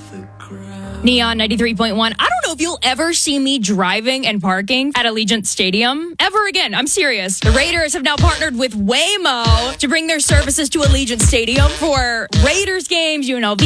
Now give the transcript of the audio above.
Neon 93.1. I don't know if you'll ever see me driving and parking at Allegiant Stadium ever again. I'm serious. The Raiders have now partnered with Waymo to bring their services to Allegiant Stadium for Raiders games, UNLV